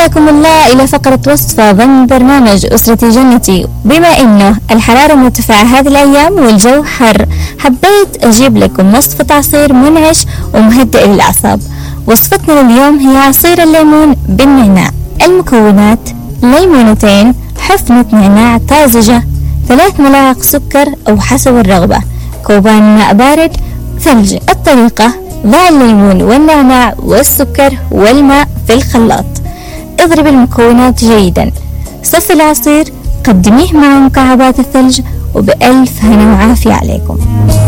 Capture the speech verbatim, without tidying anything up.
حياكم الله إلى فقرة وصفة ضمن برنامج أسرتي جنتي. بما إنه الحرارة مرتفعة هذه الأيام والجو حر، حبيت أجيب لكم وصفة عصير منعش ومهدئ للأعصاب. وصفتنا اليوم هي عصير الليمون بالنعناع. المكونات: ليمونتين، حفنة نعناع طازجة، ثلاث ملاعق سكر أو حسب الرغبة، كوبان ماء بارد، ثلج. الطريقة: ضع الليمون والنعناع والسكر والماء في الخلاط، اضرب المكونات جيدا، صفي العصير، قدميه مع مكعبات الثلج، وبألف هنا وعافية عليكم.